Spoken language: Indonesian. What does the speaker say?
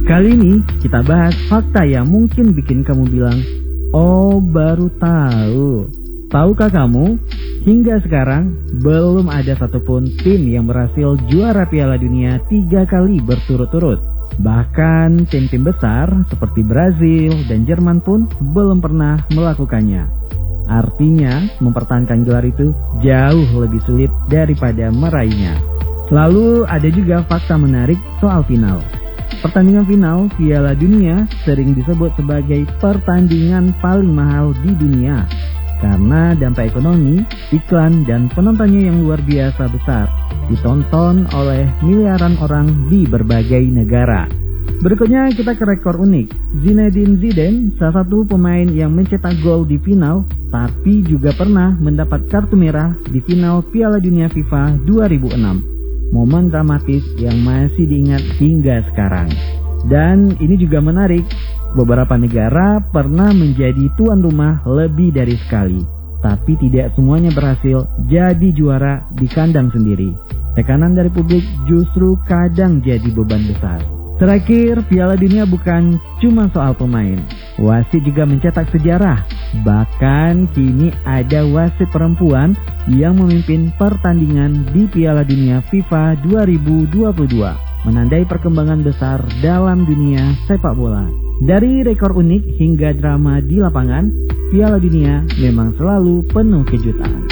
Kali ini kita bahas fakta yang mungkin bikin kamu bilang, "Oh, baru tahu." Tahukah kamu, hingga sekarang belum ada satupun tim yang berhasil juara Piala Dunia 3 kali berturut-turut. Bahkan tim-tim besar seperti Brazil dan Jerman pun belum pernah melakukannya. Artinya, mempertahankan gelar itu jauh lebih sulit daripada meraihnya. Lalu ada juga fakta menarik soal final. Pertandingan final Piala Dunia sering disebut sebagai pertandingan paling mahal di dunia karena dampak ekonomi, iklan, dan penontonnya yang luar biasa besar, ditonton oleh miliaran orang di berbagai negara. Berikutnya kita ke rekor unik. Zinedine Zidane, salah satu pemain yang mencetak gol di final, tapi juga pernah mendapat kartu merah di final Piala Dunia FIFA 2006. Momen dramatis yang masih diingat hingga sekarang. Dan ini juga menarik, beberapa negara pernah menjadi tuan rumah lebih dari sekali, tapi tidak semuanya berhasil jadi juara di kandang sendiri. Tekanan dari publik justru kadang jadi beban besar. Terakhir, Piala Dunia bukan cuma soal pemain. Wasit juga mencetak sejarah. Bahkan kini ada wasit perempuan yang memimpin pertandingan di Piala Dunia FIFA 2022, menandai perkembangan besar dalam dunia sepak bola. Dari rekor unik hingga drama di lapangan, Piala Dunia memang selalu penuh kejutan.